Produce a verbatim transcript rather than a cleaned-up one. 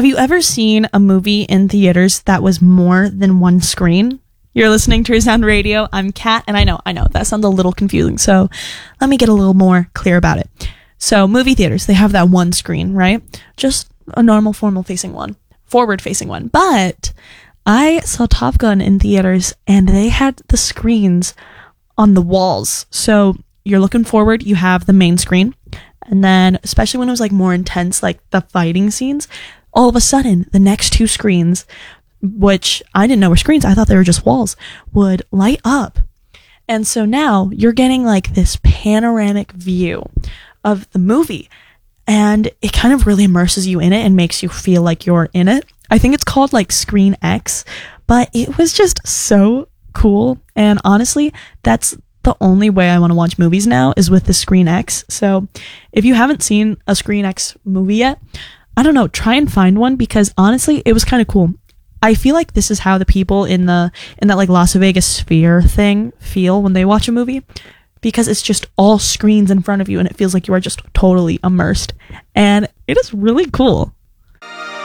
Have you ever seen a movie in theaters that was more than one screen? You're listening to Resound Radio. I'm Kat, and I know, I know, that sounds a little confusing, so let me get a little more clear about it. So, movie theaters, they have that one screen, right? Just a normal, formal-facing one, forward-facing one. But I saw Top Gun in theaters, and they had the screens on the walls. So, you're looking forward, you have the main screen, and then, especially when it was, like, more intense, like, the fighting scenes, all of a sudden, the next two screens, which I didn't know were screens, I thought they were just walls, would light up. And so now you're getting like this panoramic view of the movie, and it kind of really immerses you in it and makes you feel like you're in it. I think it's called like Screen X, but it was just so cool. And honestly, that's the only way I want to watch movies now is with the Screen X. So if you haven't seen a Screen X movie yet, I don't know, try and find one, because honestly, it was kind of cool. I feel like this is how the people in the in that like Las Vegas Sphere thing feel when they watch a movie, because it's just all screens in front of you and it feels like you are just totally immersed, and it is really cool.